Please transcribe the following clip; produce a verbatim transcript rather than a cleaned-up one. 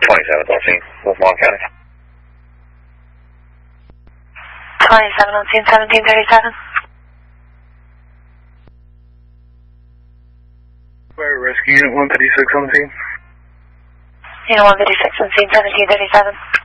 twenty-seventh on scene, Wolfmont County. twenty-seven on scene, seventeen thirty-seven. Fire Rescue Unit one fifty-six on scene. Unit one fifty-six on scene, seventeen thirty-seven.